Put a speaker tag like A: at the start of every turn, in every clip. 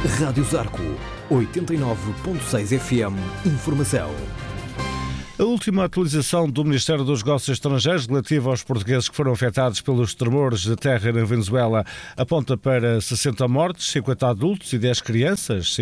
A: Rádio Zarco, 89.6 FM, Informação.
B: A última atualização do Ministério dos Negócios Estrangeiros relativa aos portugueses que foram afetados pelos tremores de terra na Venezuela aponta para 60 mortes, 50 adultos e 10 crianças.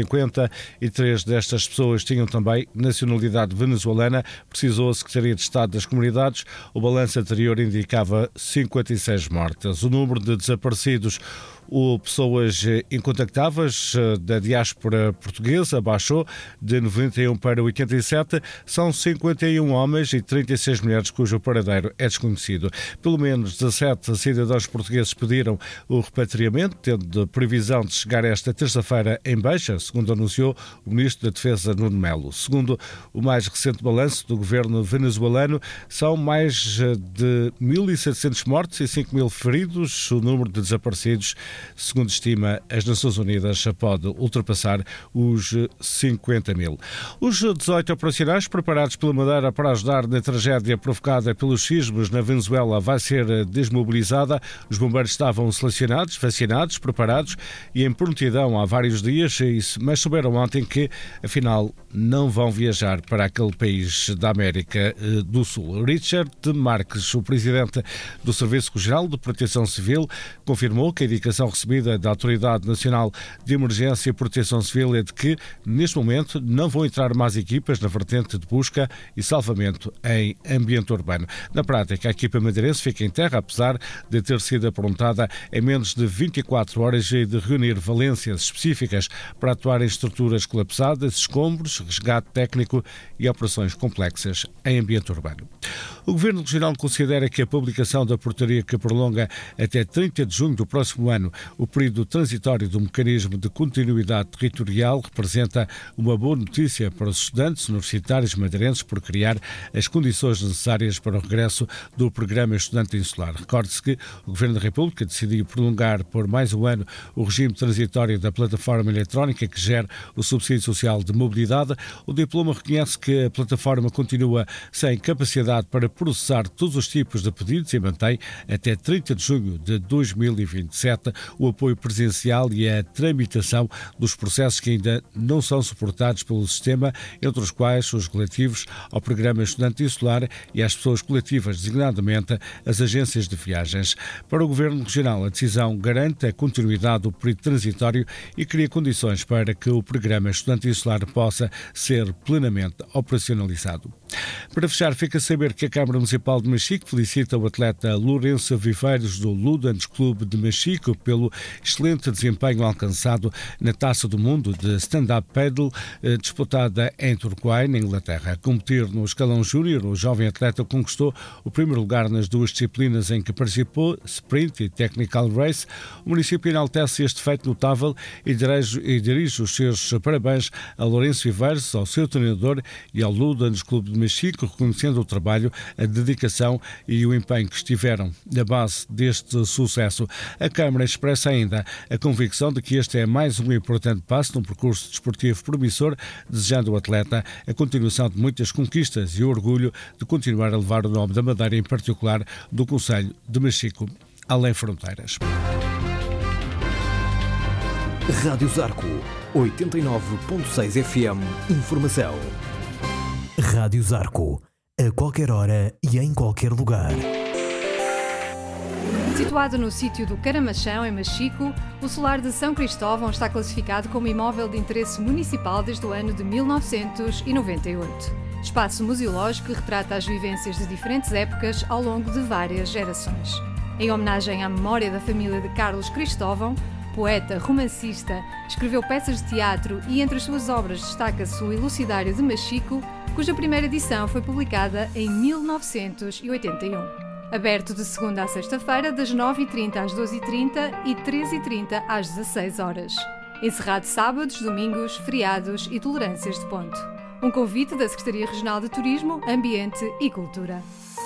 B: 53 destas pessoas tinham também nacionalidade venezuelana, precisou a Secretaria de Estado das Comunidades. O balanço anterior indicava 56 mortes. O número de desaparecidos ou pessoas incontactáveis da diáspora portuguesa baixou de 91 para 87. São 51 homens e 36 mulheres cujo paradeiro é desconhecido. Pelo menos 17 cidadãos portugueses pediram o repatriamento, tendo previsão de chegar esta terça-feira em Beja, segundo anunciou o Ministro da Defesa, Nuno Melo. Segundo o mais recente balanço do governo venezuelano, são mais de 1.700 mortes e 5.000 feridos. O número de desaparecidos, segundo estima as Nações Unidas, pode ultrapassar os 50.000. Os 18 operacionais preparados pela Madeira para ajudar na tragédia provocada pelos sismos na Venezuela vai ser desmobilizada. Os bombeiros estavam selecionados, vacinados, preparados e em prontidão há vários dias, mas souberam ontem que, afinal, não vão viajar para aquele país da América do Sul. Richard Marques, o presidente do Serviço Geral de Proteção Civil, confirmou que a indicação recebida da Autoridade Nacional de Emergência e Proteção Civil é de que, neste momento, não vão entrar mais equipas na vertente de busca e salvamento em ambiente urbano. Na prática, a equipa madeirense fica em terra, apesar de ter sido aprontada em menos de 24 horas e de reunir valências específicas para atuar em estruturas colapsadas, escombros, resgate técnico e operações complexas em ambiente urbano. O Governo Regional considera que a publicação da portaria que prolonga até 30 de junho do próximo ano o período transitório do mecanismo de continuidade territorial representa uma boa notícia para os estudantes universitários madeirenses por criar as condições necessárias para o regresso do Programa Estudante Insular. Recorde-se que o Governo da República decidiu prolongar por mais um ano o regime transitório da plataforma eletrónica que gera o subsídio social de mobilidade. O diploma reconhece que a plataforma continua sem capacidade para processar todos os tipos de pedidos e mantém até 30 de junho de 2027 o apoio presencial e a tramitação dos processos que ainda não são suportados pelo sistema, entre os quais os relativos ao Programa Estudante Insular e às pessoas coletivas, designadamente as agências de viagens. Para o Governo Regional, a decisão garante a continuidade do período transitório e cria condições para que o Programa Estudante Insular possa ser plenamente operacionalizado. Para fechar, fica a saber que a Câmara Municipal de Machico felicita o atleta Lourenço Viveiros do Ludans Clube de Machico pelo excelente desempenho alcançado na Taça do Mundo de Stand-Up Paddle disputada em Torquay, na Inglaterra. A competir no escalão júnior, o jovem atleta conquistou o primeiro lugar nas duas disciplinas em que participou, Sprint e Technical Race. O município enaltece este feito notável e dirige os seus parabéns a Lourenço Viveiros, ao seu treinador e ao Ludans Clube de Machico, reconhecendo o trabalho, a dedicação e o empenho que estiveram na base deste sucesso. A Câmara expressa ainda a convicção de que este é mais um importante passo num percurso desportivo promissor, desejando ao atleta a continuação de muitas conquistas e o orgulho de continuar a levar o nome da Madeira, em particular do concelho de Machico, além fronteiras.
A: Rádio Zarco, 89.6 FM, Informação. Rádio Zarco, a qualquer hora e em qualquer lugar.
C: Situado no sítio do Caramachão, em Machico, o solar de São Cristóvão está classificado como imóvel de interesse municipal desde o ano de 1998. Espaço museológico que retrata as vivências de diferentes épocas ao longo de várias gerações. Em homenagem à memória da família de Carlos Cristóvão, poeta, romancista, escreveu peças de teatro e entre as suas obras destaca-se o Elucidário de Machico, cuja primeira edição foi publicada em 1981. Aberto de segunda a sexta-feira, das 9h30 às 12h30 e 13h30 às 16 horas. Encerrado sábados, domingos, feriados e tolerâncias de ponto. Um convite da Secretaria Regional de Turismo, Ambiente e Cultura.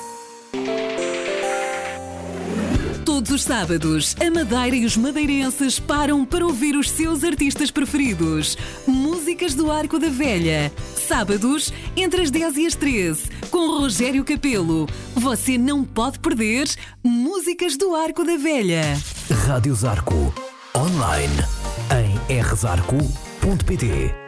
D: Todos os sábados, a Madeira e os madeirenses param para ouvir os seus artistas preferidos. Músicas do Arco da Velha. Sábados, entre as 10 e as 13, com Rogério Capelo. Você não pode perder Músicas do Arco da Velha.
A: Rádio Zarco. Online. Em zarco.pt.